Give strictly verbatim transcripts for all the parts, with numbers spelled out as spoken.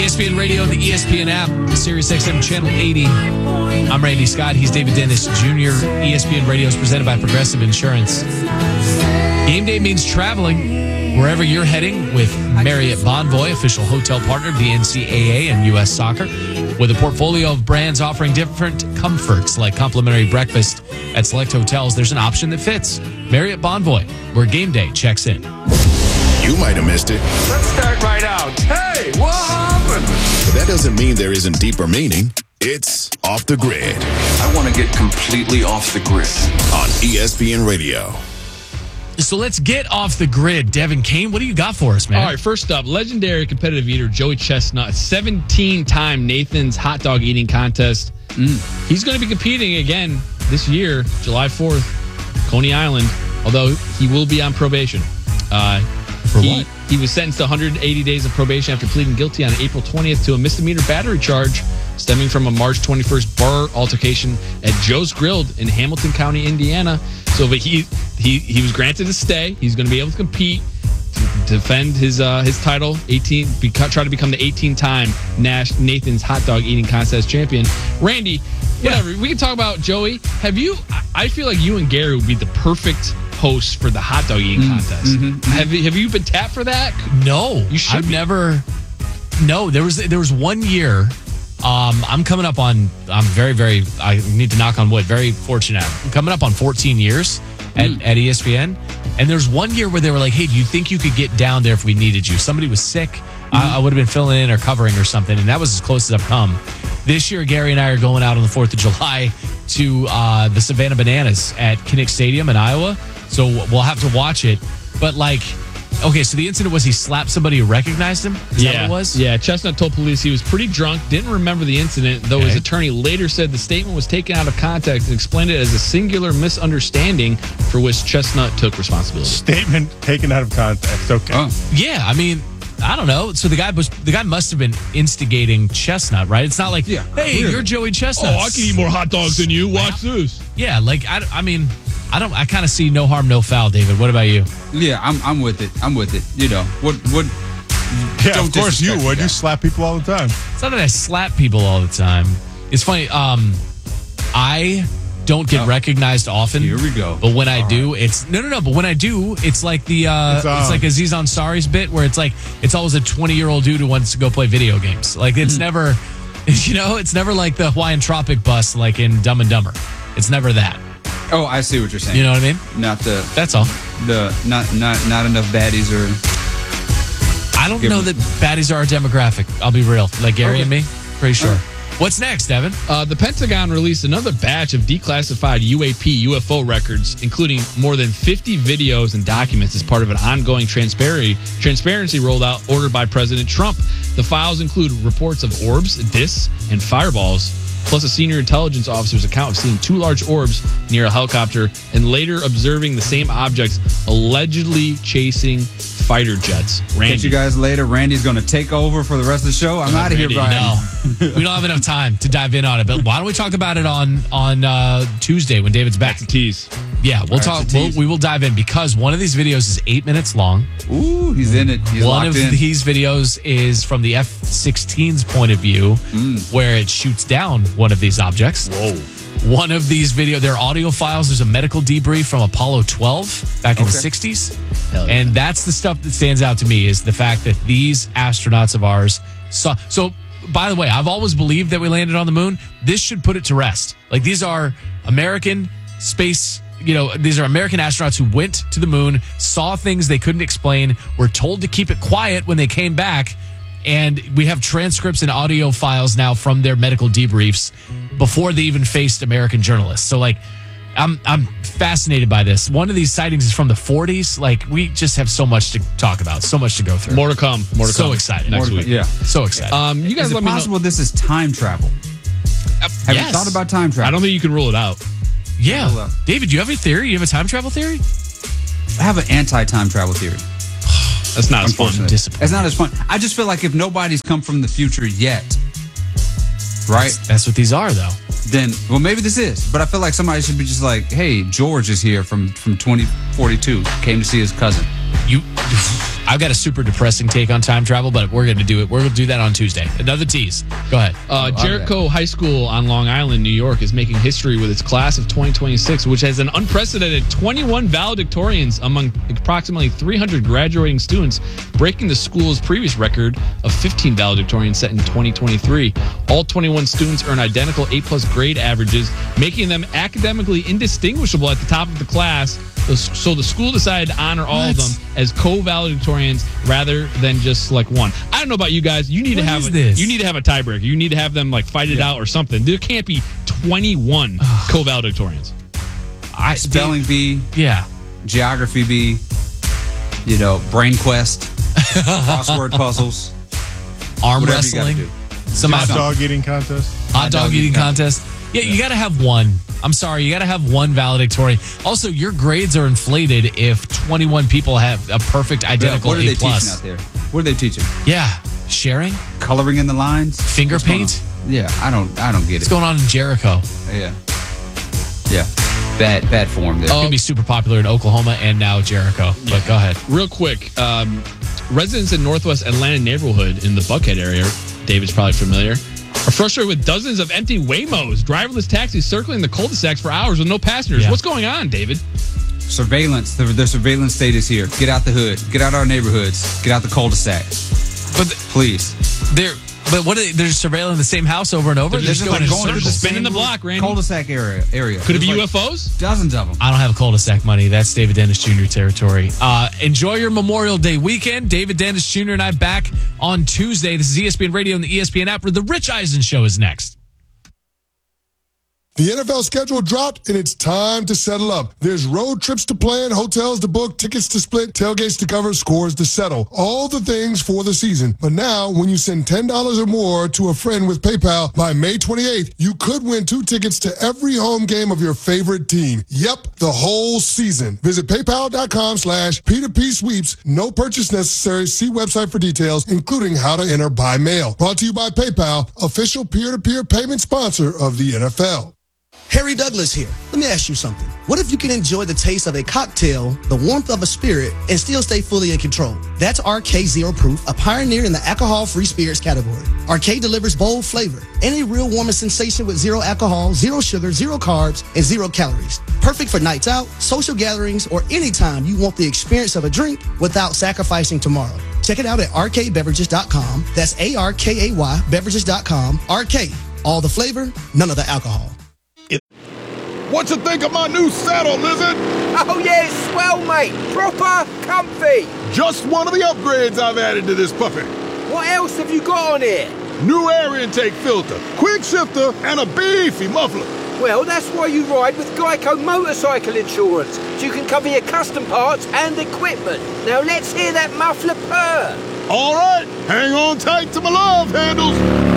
E S P N Radio, the E S P N app, Sirius X M Channel eighty. I'm Randy Scott. He's David Dennis Junior E S P N Radio is presented by Progressive Insurance. Game day means traveling wherever you're heading with Marriott Bonvoy, official hotel partner of the N C double A and U S Soccer. With a portfolio of brands offering different comforts like complimentary breakfast at select hotels, there's an option that fits. Marriott Bonvoy, where game day checks in. You might have missed it. Let's start right out. Hey, what happened? But that doesn't mean there isn't deeper meaning. It's Off the Grid I want to get completely off the grid. on E S P N Radio. So let's get off the grid. Devin Kane, what do you got for us, man? All right, first up, legendary competitive eater Joey Chestnut, seventeen-time Nathan's hot dog eating contest. Mm. He's going to be competing again this year, July fourth, Coney Island, although he will be on probation. Uh, For he, what? He was sentenced to one hundred eighty days of probation after pleading guilty on April twentieth to a misdemeanor battery charge stemming from a March twenty-first bar altercation at Joe's Grilled in Hamilton County, Indiana. So but he he he was granted a stay. He's going to be able to compete, to defend his uh, his title, eighteen, beca- try to become the eighteen-time Nash Nathan's hot dog eating contest champion. Randy, whatever. We can talk about Joey. Have you? I feel like you and Gary would be the perfect host for the hot dog eating contest. Mm-hmm. Have you, have you been tapped for that? No, You should I've be. never. No, there was there was one year. Um, I'm coming up on. I'm very very. I need to knock on wood. Very fortunate. I'm coming up on fourteen years at, Mm. at E S P N, and there's one year where they were like, "Hey, do you think you could get down there if we needed you?" Somebody was sick. Mm-hmm. I, I would have been filling in or covering or something, and that was as close as I've come. This year, Gary and I are going out on the fourth of July to uh, the Savannah Bananas at Kinnick Stadium in Iowa. So we'll have to watch it. But like, okay, so the incident was he slapped somebody who recognized him? Is that what it was? Yeah, Chestnut told police he was pretty drunk, didn't remember the incident, though his Okay. attorney later said the statement was taken out of context and explained it as a singular misunderstanding for which Chestnut took responsibility. Statement taken out of context. Okay. Yeah, I mean, I don't know. So the guy was the guy must have been instigating Chestnut, right? It's not like, Yeah, hey, clearly. you're Joey Chestnut. more hot dogs than you. Watch this. Yeah, like I, I mean, I don't. I kind of see no harm, no foul. David, what about you? Yeah, I'm I'm with it. I'm with it. You know, what what Yeah, Don't of course you disrespect would. the You guy. slap people all the time. It's not that I slap people all the time. It's funny. Um, I don't get Oh. recognized often. Here we go. But when I do, it's no, no, no. But when I do, it's like the uh, It's, it's, um, like Aziz Ansari's bit where it's like it's always a twenty year old dude who wants to go play video games. Like it's never, you know, it's never like the Hawaiian Tropic bus like in Dumb and Dumber. It's never that. Oh, I see what you're saying. You know what I mean? Not the That's all. the not not not enough baddies or I don't Give know him- that baddies are a demographic. I'll be real. Like Gary Okay. and me, pretty sure. What's next, Evan? Uh, the Pentagon released another batch of declassified U A P U F O records, including more than fifty videos and documents as part of an ongoing transparency transparency rollout ordered by President Trump. The files include reports of orbs, discs, and fireballs, plus a senior intelligence officer's account of seeing two large orbs near a helicopter and later observing the same objects allegedly chasing fighter jets. Randy. catch you guys later. Randy's gonna take over for the rest of the show. I'm out of here, Randy, Brian. No, we don't have enough time to dive in on it. But why don't we talk about it on on uh, Tuesday when David's back? That's a tease. Yeah, we'll All right, talk. it's a We'll, tease. we will dive in because one of these videos is eight minutes long. Ooh, he's in it. He's One locked of in. these videos is from the F sixteen's point of view, Mm. where it shoots down one of these objects. Whoa. One of these video, their audio files. There's a medical debrief from Apollo twelve back in the Okay. sixties, Hell yeah. and that's the stuff that stands out to me is the fact that these astronauts of ours saw. So, by the way, I've always believed that we landed on the moon. This should put it to rest. Like these are American space. You know, these are American astronauts who went to the moon, saw things they couldn't explain, were told to keep it quiet when they came back. And we have transcripts and audio files now from their medical debriefs before they even faced American journalists. So, like, I'm I'm fascinated by this. One of these sightings is from the forties. Like, we just have so much to talk about, so much to go through. More to come. More to So come. excited. next More to- week. Yeah. So excited. Um, you guys Is it let me possible know. this is time travel? Have yes. you thought about time travel? I don't think you can rule it out. yeah. Hold up. David, do you have a theory? You have a time travel theory? I have an anti-time travel theory. That's not as fun. Unfortunately. disappointing. It's not as fun. I just feel like if nobody's come from the future yet, right? That's what these are, though. Then, well, maybe this is. But I feel like somebody should be just like, hey, George is here from from twenty forty-two. Came to see his cousin. You, I've got a super depressing take on time travel, but we're going to do it. We're going to do that on Tuesday. Another tease. Go ahead. Uh, Jericho High School on Long Island, New York, is making history with its class of twenty twenty-six, which has an unprecedented twenty-one valedictorians among approximately three hundred graduating students, breaking the school's previous record of fifteen valedictorians set in twenty twenty-three. All twenty-one students earn identical A-plus grade averages, making them academically indistinguishable at the top of the class. So the school decided to honor all What? of them as co-valedictorians rather than just select one. I don't know about you guys. You need What to have is a, this? you need to have a tiebreaker. You need to have them like fight it out or something. There can't be twenty-one co-valedictorians. I, Spelling bee, Yeah. geography bee, you know, brain quest, crossword puzzles, Arm whatever you gotta wrestling. do. Some Hot hot dog eating contest. hot dog eating contest. Yeah, you got to have one. I'm sorry, you got to have one valedictorian. Also, your grades are inflated if twenty-one people have a perfect identical What are A they plus. teaching out there? What are they teaching? Yeah, sharing, Coloring in the lines? finger What's going paint. on? Yeah, I don't I don't get What's it. going on in Jericho? Yeah. Yeah. Bad bad form there. It's gonna be super popular in Oklahoma and now Jericho. But go ahead. Real quick, um, residents in Northwest Atlanta neighborhood in the Buckhead area, David's probably familiar, are frustrated with dozens of empty Waymos, driverless taxis circling the cul-de-sacs for hours with no passengers. Yeah. What's going on, David? Surveillance. The, the surveillance state is here. Get out the hood. Get out our neighborhoods. Get out the cul-de-sac. But th- Please. they're but what are they, they're just surveilling the same house over and over. They're just going going in to circles. circles. Spinning the block, Randy. Cul-de-sac area. area. Could it be There's U F Os? Dozens of them. I don't have cul-de-sac money. That's David Dennis Junior territory. Uh, enjoy your Memorial Day weekend. David Dennis Junior and I back on Tuesday. This is E S P N Radio and the E S P N app where The Rich Eisen Show is next. The N F L schedule dropped, and it's time to settle up. There's road trips to plan, hotels to book, tickets to split, tailgates to cover, scores to settle. All the things for the season. But now, when you send ten dollars or more to a friend with PayPal by May twenty-eighth, you could win two tickets to every home game of your favorite team. Yep, the whole season. Visit paypal.com slash P2P sweeps. No purchase necessary. See website for details, including how to enter by mail. Brought to you by PayPal, official peer-to-peer payment sponsor of the N F L. Harry Douglas here. Let me ask you something. What if you can enjoy the taste of a cocktail, the warmth of a spirit, and still stay fully in control? That's R K Zero Proof, a pioneer in the alcohol-free spirits category. R K delivers bold flavor and a real warming sensation with zero alcohol, zero sugar, zero carbs, and zero calories. Perfect for nights out, social gatherings, or anytime you want the experience of a drink without sacrificing tomorrow. Check it out at R K beverages dot com. That's A R K A Y beverages dot com. R K, all the flavor, none of the alcohol. What you think of my new saddle, Lizard? Oh yeah, it's swell, mate. Proper comfy. Just one of the upgrades I've added to this puppy. What else have you got on here? New air intake filter, quick shifter, and a beefy muffler. Well, that's why you ride with Geico Motorcycle Insurance, so you can cover your custom parts and equipment. Now let's hear that muffler purr. All right, hang on tight to my love handles.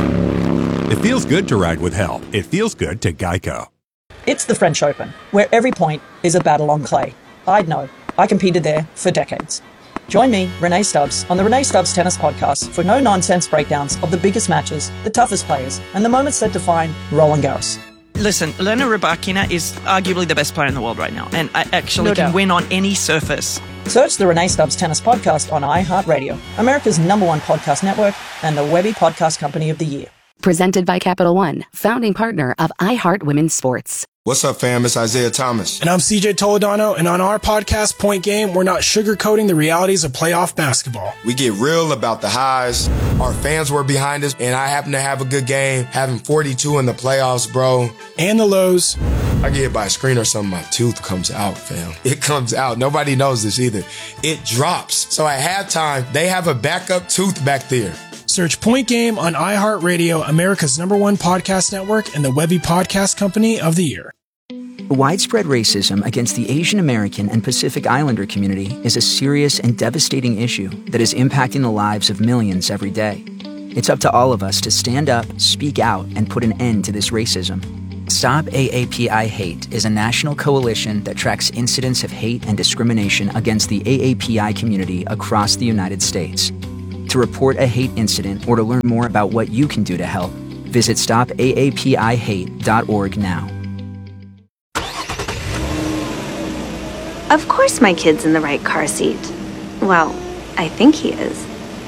It feels good to ride with help. It feels good to Geico. It's the French Open, where every point is a battle on clay. I'd know. I competed there for decades. Join me, Renee Stubbs, on the Renee Stubbs Tennis Podcast for no-nonsense breakdowns of the biggest matches, the toughest players, and the moments that define Roland Garros. Listen, Elena Rybakina is arguably the best player in the world right now, and I actually No can doubt. win on any surface. Search the Renee Stubbs Tennis Podcast on iHeartRadio, America's number one podcast network, and the Webby Podcast Company of the Year. Presented by Capital One, founding partner of iHeart Women's Sports. What's up, fam? It's Isaiah Thomas. And I'm C J Toledano, and on our podcast, Point Game, we're not sugarcoating the realities of playoff basketball. We get real about the highs. Our fans were behind us, and I happen to have a good game, having forty-two in the playoffs, bro. And the lows. I get hit by a screen or something, my tooth comes out, fam. It comes out. Nobody knows this either. It drops. So at halftime, they have a backup tooth back there. Search Point Game on iHeartRadio, America's number one podcast network, and the Webby Podcast Company of the Year. Widespread racism against the Asian American and Pacific Islander community is a serious and devastating issue that is impacting the lives of millions every day. It's up to all of us to stand up, speak out, and put an end to this racism. Stop A A P I Hate is a national coalition that tracks incidents of hate and discrimination against the A A P I community across the United States. To report a hate incident or to learn more about what you can do to help, visit stop A A P I hate dot org now. Of course my kid's in the right car seat. Well, I think he is.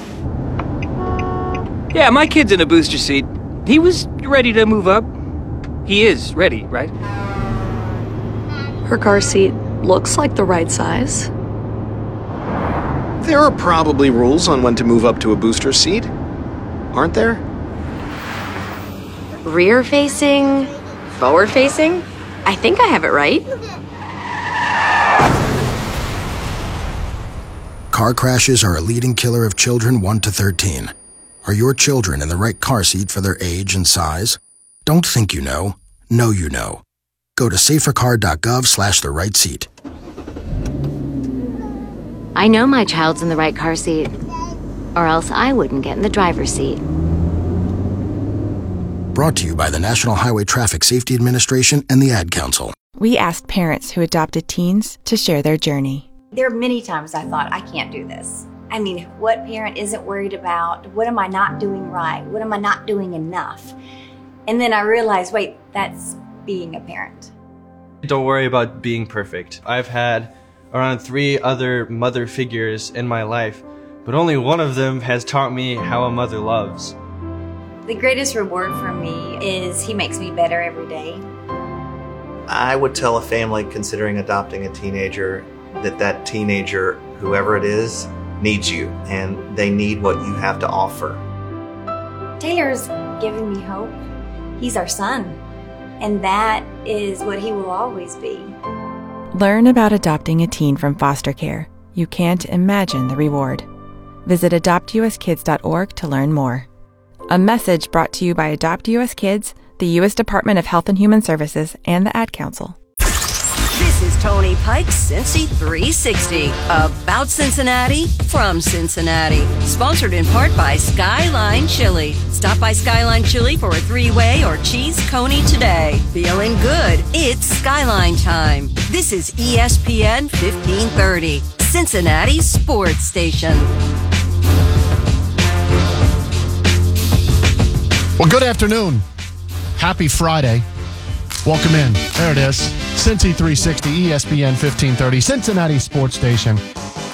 Yeah, my kid's in a booster seat. He was ready to move up. He is ready, right? Her car seat looks like the right size. There are probably rules on when to move up to a booster seat, aren't there? Rear facing, forward facing. I think I have it right. Car crashes are a leading killer of children one to thirteen. Are your children in the right car seat for their age and size? Don't think you know. Know you know. Go to safercar.gov slash the right seat. I know my child's in the right car seat, or else I wouldn't get in the driver's seat. Brought to you by the National Highway Traffic Safety Administration and the Ad Council. We asked parents who adopted teens to share their journey. There are many times I thought, I can't do this. I mean, what parent isn't worried about? What am I not doing right? What am I not doing enough? And then I realized, wait, that's being a parent. Don't worry about being perfect. I've had around three other mother figures in my life, but only one of them has taught me how a mother loves. The greatest reward for me is he makes me better every day. I would tell a family considering adopting a teenager that that teenager, whoever it is, needs you, and they need what you have to offer. Taylor's given me hope. He's our son, and that is what he will always be. Learn about adopting a teen from foster care. You can't imagine the reward. Visit adopt u s kids dot org to learn more. A message brought to you by Adopt U S Kids, the U S Department of Health and Human Services, and the Ad Council. This is Tony Pike's Cincy three sixty, about Cincinnati, from Cincinnati. Sponsored in part by Skyline Chili. Stop by Skyline Chili for a three-way or cheese coney today. Feeling good? It's Skyline time. This is E S P N fifteen thirty, Cincinnati Sports Station. Well, good afternoon. Happy Friday. Welcome in. There it is. Cincy three sixty, E S P N fifteen thirty, Cincinnati Sports Station.